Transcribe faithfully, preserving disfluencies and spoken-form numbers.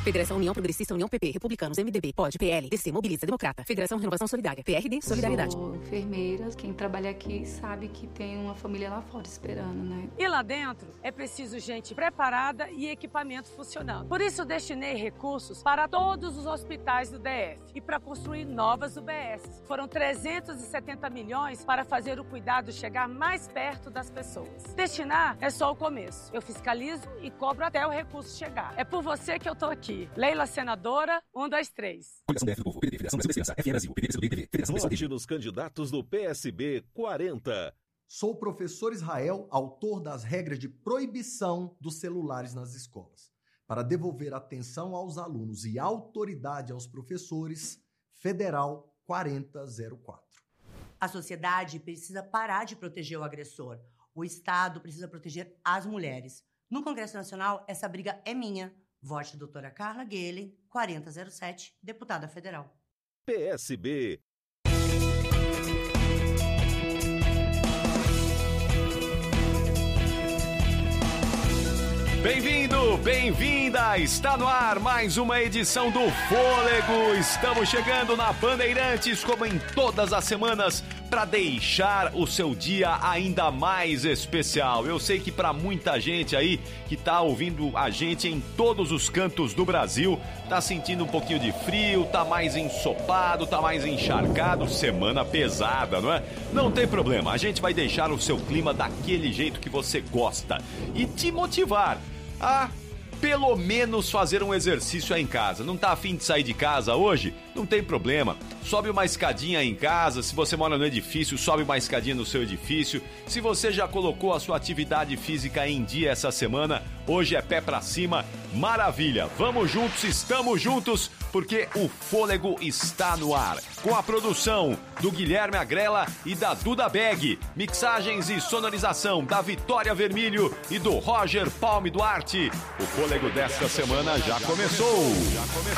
Federação União Progressista, União P P, Republicanos, M D B, P O D, P L, D C, Mobiliza, Democrata. Federação Renovação Solidária, P R D, Solidariedade. Sou enfermeira. Quem trabalha aqui sabe que tem uma família lá fora esperando, né? E lá dentro é preciso gente preparada e equipamento funcionando. Por isso destinei recursos para todos os hospitais do D F e para construir novas U B S. Foram trezentos e setenta milhões para fazer o cuidado chegar mais perto das pessoas. Destinar é só o começo. Eu fiscalizo e cobro até o recurso chegar. É por você que eu tô aqui. Leila Senadora, um, dois, três. Coligação D F do Povo, P D T, Federação Brasil da Esperança, F N Brasil, P T B, P T V, Federação Vote nos candidatos do P S B quarenta. Sou o professor Israel, autor das regras de proibição dos celulares nas escolas. Para devolver atenção aos alunos e autoridade aos professores, Federal quarenta zero quatro. A sociedade precisa parar de proteger o agressor. O Estado precisa proteger as mulheres. No Congresso Nacional, essa briga é minha. Vote doutora Carla Guelen, quarenta zero sete, deputada federal. P S B. Bem-vindo, bem-vinda! Está no ar mais uma edição do Fôlego. Estamos chegando na Bandeirantes, como em todas as semanas, para deixar o seu dia ainda mais especial. Eu sei que para muita gente aí que está ouvindo a gente em todos os cantos do Brasil, tá sentindo um pouquinho de frio, tá mais ensopado, tá mais encharcado, semana pesada, não é? Não tem problema, a gente vai deixar o seu clima daquele jeito que você gosta e te motivar a pelo menos fazer um exercício aí em casa. Não tá afim de sair de casa hoje? Não tem problema. Sobe uma escadinha aí em casa. Se você mora no edifício, sobe uma escadinha no seu edifício. Se você já colocou a sua atividade física em dia essa semana, hoje é pé pra cima. Maravilha. Vamos juntos, estamos juntos, porque o Fôlego está no ar. Com a produção do Guilherme Agrela e da Duda Beg. Mixagens e sonorização da Vitória Vermilho e do Roger Palme Duarte. O Fôlego desta semana já começou. Já começou.